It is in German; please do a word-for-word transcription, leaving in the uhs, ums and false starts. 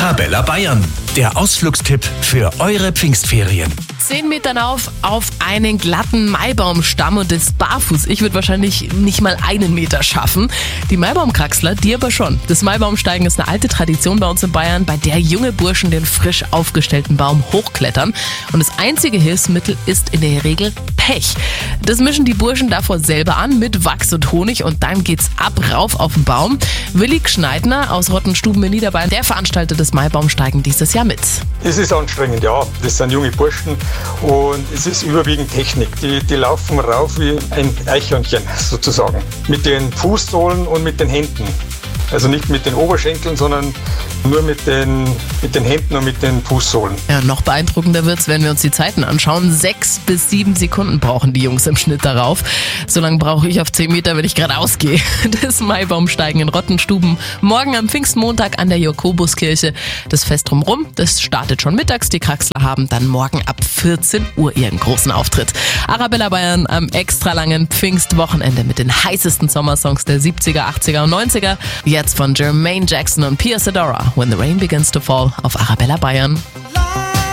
Arabella Bayern, der Ausflugstipp für eure Pfingstferien. Zehn Metern auf, auf einen glatten Maibaumstamm und ist barfuß. Ich würde wahrscheinlich nicht mal einen Meter schaffen. Die Maibaumkraxler, die aber schon. Das Maibaumsteigen ist eine alte Tradition bei uns in Bayern, bei der junge Burschen den frisch aufgestellten Baum hochklettern. Und das einzige Hilfsmittel ist in der Regel Pech. Das mischen die Burschen davor selber an mit Wachs und Honig und dann geht's ab rauf auf den Baum. Willi Gschneidner aus Rottenstuben in Niederbayern, der veranstaltet das Maibaumsteigen dieses Jahr mit. Es ist anstrengend, ja. Das sind junge Burschen und es ist überwiegend Technik. Die, die laufen rauf wie ein Eichhörnchen sozusagen. Mit den Fußsohlen und mit den Händen. Also nicht mit den Oberschenkeln, sondern nur mit den, mit den Händen und mit den Fußsohlen. Ja, noch beeindruckender wird's, wenn wir uns die Zeiten anschauen. Sechs bis sieben Sekunden brauchen die Jungs im Schnitt darauf. So lange brauche ich auf zehn Meter, wenn ich gerade ausgehe. Das Maibaumsteigen in Rottenstuben. Morgen am Pfingstmontag an der Jakobuskirche. Das Fest drumherum, das startet schon mittags. Die Kraxler haben dann morgen ab vierzehn Uhr ihren großen Auftritt. Arabella Bayern am extra langen Pfingstwochenende mit den heißesten Sommersongs der siebziger, achtziger und neunziger. Jetzt von Jermaine Jackson und Pia Sedora, When the Rain Begins to Fall auf Arabella Bayern.